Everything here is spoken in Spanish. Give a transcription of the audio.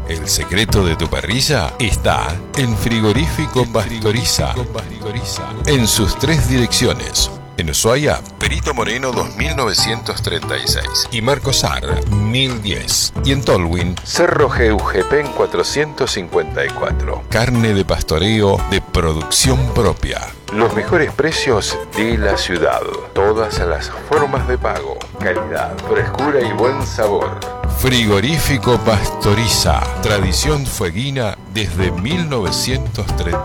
El secreto de tu parrilla está en Frigorífico Pastoriza. En sus 3 direcciones. En Ushuaia, Perito Moreno 2936 y Marcos Sar 1010. Y en Tolwyn, Cerro Geujepen 454. Carne de pastoreo de producción propia. Los mejores precios de la ciudad. Todas las formas de pago. Calidad, frescura y buen sabor. Frigorífico Pastoriza. Tradición fueguina desde 1930.